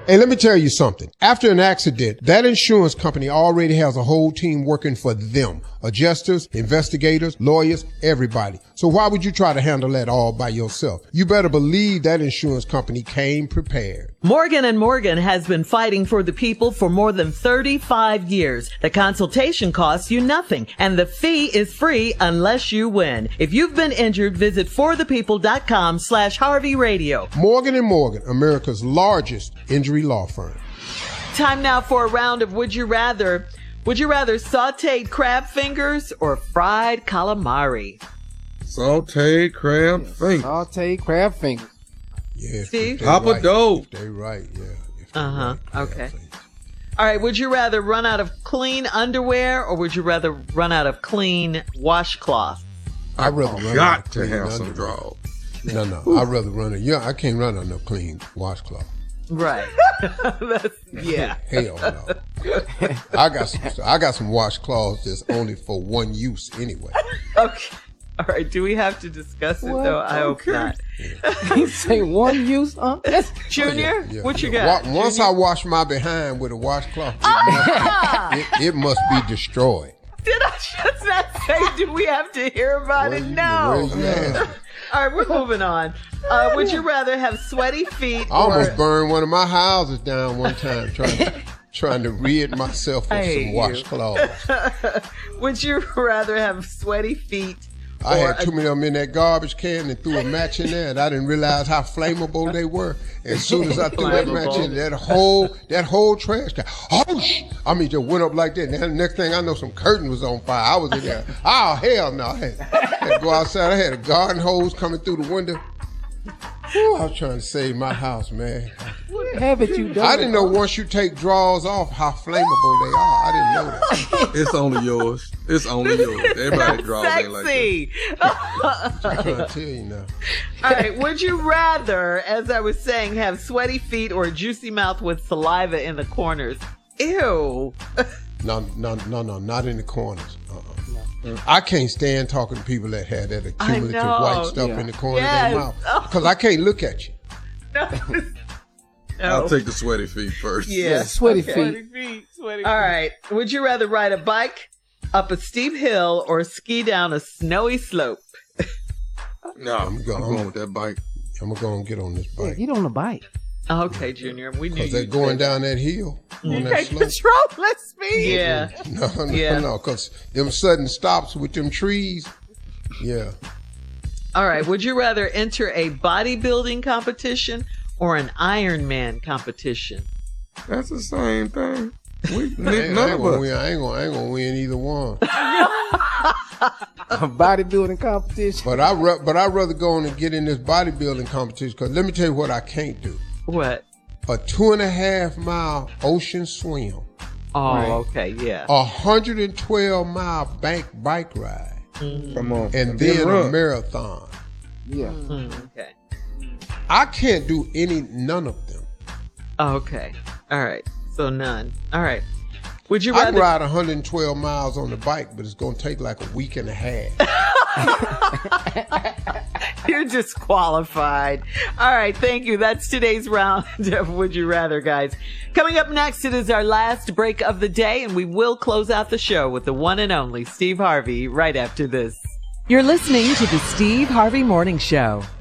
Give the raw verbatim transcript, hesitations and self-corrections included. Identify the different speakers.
Speaker 1: Hey, let me tell you something. After an accident, that insurance company already has a whole team working for them. Adjusters, investigators, lawyers, everybody. So why would you try to handle that all by yourself? You better believe that insurance company came prepared.
Speaker 2: Morgan and Morgan has been fighting for the people for more than thirty-five years. The consultation costs you nothing, and the fee is free unless you win. If you've been injured, visit forthepeople.com slash Harvey Radio.
Speaker 1: Morgan and Morgan, America's largest injury law firm.
Speaker 2: Time now for a round of Would You Rather. Would you rather sauteed crab fingers or fried calamari?
Speaker 3: Sauteed crab fingers.
Speaker 4: Sauteed crab fingers.
Speaker 1: Yeah,
Speaker 2: Steve?
Speaker 3: Papa
Speaker 1: right.
Speaker 3: Doe.
Speaker 1: They right, yeah. If they
Speaker 2: Uh-huh,
Speaker 1: right,
Speaker 2: okay.
Speaker 1: yeah.
Speaker 2: All right, would you rather run out of clean underwear or would you rather run out of clean washcloth?
Speaker 1: I'd rather run out
Speaker 3: Got
Speaker 1: of
Speaker 3: to
Speaker 1: clean
Speaker 3: have some
Speaker 1: underwear.
Speaker 3: draws.
Speaker 1: No, no. I'd rather run it. Yeah, I can't run on no clean washcloth.
Speaker 2: Right. That's, yeah.
Speaker 1: Hell no. I got some. I got some washcloths that's only for one use anyway.
Speaker 2: Okay. All right. Do we have to discuss it
Speaker 4: What?
Speaker 2: though? I hope
Speaker 3: Okay.
Speaker 2: not.
Speaker 4: You say one use, huh? That's
Speaker 2: Junior,
Speaker 1: Yeah,
Speaker 2: what you
Speaker 1: yeah.
Speaker 2: got?
Speaker 1: Wa- Once I wash my behind with a washcloth, it, must, be, it, it must be destroyed.
Speaker 2: Did I just not say? Do we have to hear about
Speaker 1: Well,
Speaker 2: it?
Speaker 1: you-
Speaker 2: No.
Speaker 1: well, yeah.
Speaker 2: All right, we're moving on. Uh, would you rather have sweaty feet
Speaker 1: I almost
Speaker 2: or
Speaker 1: burned one of my houses down one time trying to, trying to rid myself of
Speaker 2: I hate
Speaker 1: some
Speaker 2: you.
Speaker 1: washcloths.
Speaker 2: would you rather have sweaty feet?
Speaker 1: I
Speaker 2: or
Speaker 1: had too many of them in that garbage can and threw a match in there, and I didn't realize how flammable they were. As soon as I threw that match in, that whole that whole trash can, oh, sh- I mean, just went up like that. And then the next thing I know, some curtain was on fire. I was in there. Oh, hell no. I had, had to go outside. I had a garden hose coming through the window. Whew, I was trying to save my house, man.
Speaker 4: haven't you done?
Speaker 1: I didn't know once you take drawers off how flammable they are. I didn't know that.
Speaker 3: It's only yours. It's only yours. Everybody draws ain't like that.
Speaker 2: Sexy.
Speaker 1: I'm trying to tell you now.
Speaker 2: All right. Would you rather, as I was saying, have sweaty feet or a juicy mouth with saliva in the corners? Ew.
Speaker 1: No, no, no, no, not in the corners. Uh-uh. I can't stand talking to people that have that accumulative
Speaker 2: know.
Speaker 1: white stuff
Speaker 4: Yeah.
Speaker 1: in the corner
Speaker 2: Yes.
Speaker 1: of their mouth. Because I can't look at you.
Speaker 2: No.
Speaker 3: I'll take the sweaty feet first.
Speaker 2: Yeah.
Speaker 4: Yeah, sweaty
Speaker 2: Okay.
Speaker 4: feet.
Speaker 2: Sweaty feet. Sweaty All right. Would you rather ride a bike up a steep hill or ski down a snowy slope?
Speaker 3: No, I'm,
Speaker 1: I'm going-
Speaker 3: going with that bike.
Speaker 1: I'm going to go and get on this
Speaker 4: Yeah,
Speaker 1: bike.
Speaker 4: get on the bike.
Speaker 2: Okay, Junior. We knew
Speaker 1: Because
Speaker 2: you.
Speaker 1: they're going down that hill on that
Speaker 4: Take
Speaker 1: slope.
Speaker 4: control. speed.
Speaker 2: Yeah.
Speaker 1: No, no,
Speaker 2: Yeah.
Speaker 1: no. Because them sudden stops with them trees. Yeah.
Speaker 2: All right. Would you rather enter a bodybuilding competition or an Ironman competition?
Speaker 3: That's the same thing. We
Speaker 1: I ain't,
Speaker 3: none
Speaker 1: I ain't
Speaker 3: of
Speaker 1: gonna
Speaker 3: us.
Speaker 1: win. I ain't gonna, I ain't gonna win either one.
Speaker 4: A bodybuilding competition.
Speaker 1: But I ra- but I'd rather go on and get in this bodybuilding competition. Because let me tell you what I can't do.
Speaker 2: What?
Speaker 1: A two and a half mile ocean swim.
Speaker 2: Oh,
Speaker 4: Right.
Speaker 2: okay. Yeah.
Speaker 1: A hundred and twelve mile bank bike ride.
Speaker 3: Come on.
Speaker 1: And then a
Speaker 3: run.
Speaker 1: marathon.
Speaker 4: Yeah.
Speaker 2: Mm, okay.
Speaker 1: I can't do any, none of them.
Speaker 2: Okay. All right. So none. All right. Would you
Speaker 1: I can
Speaker 2: rather?
Speaker 1: ride one hundred twelve miles on the bike, but it's going to take like a week and a half.
Speaker 2: You're disqualified. All right, thank you. That's today's round of Would You Rather, guys. Coming up next, it is our last break of the day, and we will close out the show with the one and only Steve Harvey right after this.
Speaker 5: You're listening to the Steve Harvey Morning Show.